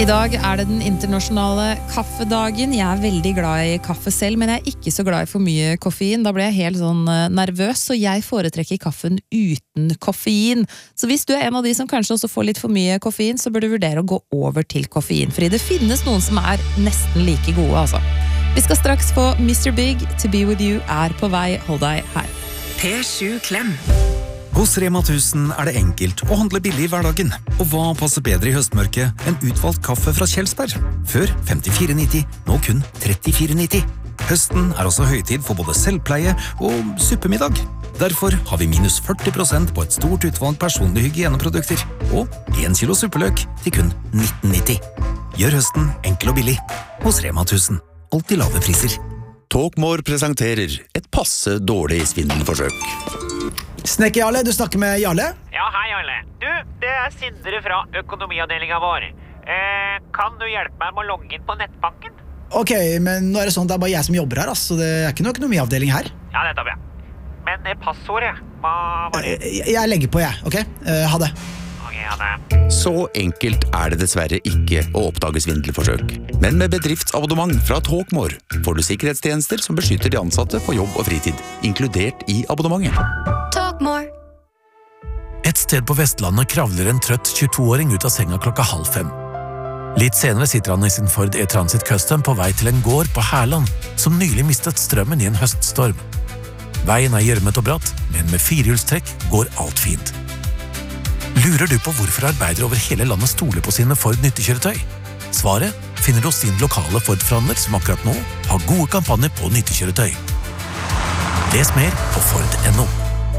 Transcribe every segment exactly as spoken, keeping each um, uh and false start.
I dag er det den internasjonale kaffedagen. Jeg er veldig glad i kaffe selv, men jeg er ikke så glad i for mye koffein. Da blir jeg helt sånn nervøs, så jeg foretrekker kaffen uten koffein. Så hvis du er en av de som kanskje også får litt for mye koffein, så bør du vurdere å gå over til koffein. Fordi det finnes noen som er nesten like gode, altså. Vi skal straks få mister Big, To Be With You er på vei. Hold deg her. P sju Klem. Hos Rema tusen er det enkelt å handle billig i hverdagen. Og hva passer bedre i høstmørket enn utvalgt kaffe fra Kjelsberg? Før femtifire nitti, nå kun trettifire nitti. Høsten er også høytid for både selvpleie og suppemiddag. Derfor har vi minus førti prosent på et stort utvalg personlige hygieneprodukter. Og en kilo suppeløk til kun nitten nitti. Gjør høsten enkel og billig. Hos Rema tusen. Alltid lave priser. Talkmore presenterer et passe dårlig svindelforsøk. Snekker Jarle, du snakker med Jarle? Ja, hei Jarle. Du, det er Sindre fra økonomiavdelingen vår. Eh, kan du hjelpe meg med å logge inn på nettbanken? Ok, men nå er det sånn at det er bare jeg som jobber her, så det er ikke noe økonomiavdeling her. Ja, nettopp, ja. Men det passordet, hva var det? Jeg, jeg legger på, jeg, ok? Uh, ha det. Ok, ha det. Så enkelt er det dessverre ikke å oppdage svindelforsøk. Men med bedriftsabonnement fra Talkmore får du sikkerhetstjenester som beskytter de ansatte på jobb og fritid, inkludert i abonnementet. Talkmore. Et sted på Vestlandet kravler en trøtt tjueto-åring ut av senga klokka halv fem. Litt senere sitter han i sin Ford E-Transit Custom på vei til en gård på Herland, som nylig mistet strømmen i en høststorm. Veien er gjørmet og bratt, men med firehjulstrekk går alt fint. Lurer du på hvorfor arbeidere over hele landet stoler på sine Ford nyttekjøretøy? Svaret finner du hos din lokale Ford-forhandler som akkurat nå har gode kampanjer på nyttekjøretøy. Les mer på Ford punktum no.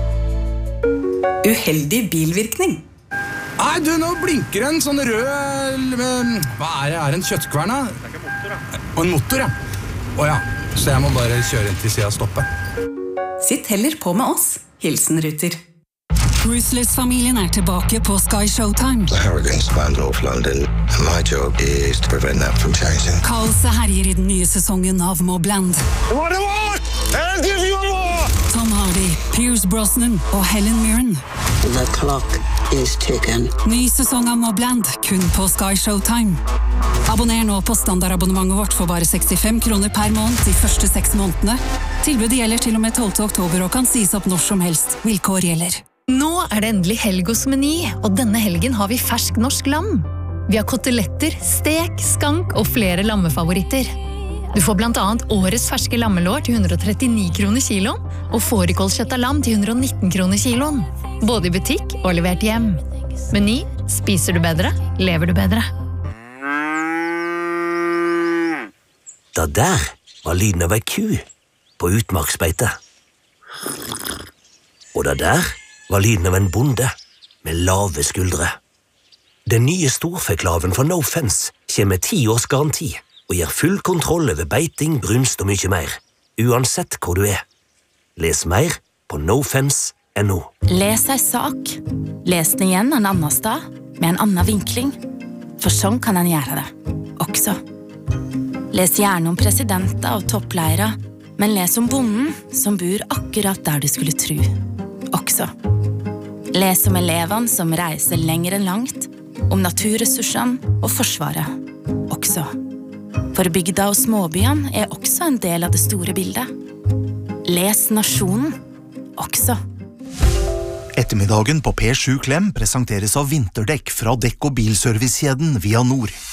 Uheldig bilvirkning. Nei, du, nå blinker en sånn rød... Hva er det? Er det en kjøttkvern, da? Det er ikke en motor, da. Og en motor, ja. Åja, så jeg må bare kjøre inn til siden av stoppet. Sitt heller på med oss. Hilsen Ruter. Ruthless-familien er tilbake på Sky Showtime. The hurricane spanned North London, and my job is to prevent that from changing. Kaoset herjer i den nye sesongen av Mobland. Hva er det var? Jeg give you more! Tom Hardy, Pierce Brosnan og Helen Mirren. The clock is ticking. Ny sesong av Mobland, kun på Sky Showtime. Abonner nå på standardabonnementet vårt for bare sekstifem kroner per måned de første seks månedene. Tilbudet gjelder til og med tolvte oktober og kan sies opp når som helst. Vilkår gjelder. Nå er det endelig helg hos Meny, og denne helgen har vi fersk norsk lam. Vi har koteletter, stek, skank og flere lammefavoritter. Du får blant annet årets ferske lammelår til hundre og trettini kroner kiloen, og fårikålkjøtt av lam til hundre og nitten kroner kiloen. Både i butikk og levert hjem. Meny, spiser du bedre, lever du bedre. Det der var lyden av ei ku på utmarksbeite. Og det der var lyden av en bonde med lave skuldre. Den nye storfeklaven fra No Fence kommer med ti års garanti og gir full kontroll over beiting, brunst og mye mer, uansett hvor du er. Les mer på no fence punktum no. Les ei sak. Les den igjen en annen sted, med en annen vinkling. For sånn kan en gjøre det, også. Les gjerne om presidenter og toppleire, men les om bonden som bor akkurat der du skulle tro, også. Les om elevene som reiser lenger enn langt, om naturressursene og forsvaret, også. For bygda og småbyene er også en del av det store bildet. Les nasjonen, også. Ettermiddagen på P sju Klem presenteres av vinterdekk fra dekk- og bilservicekjeden Via Nord.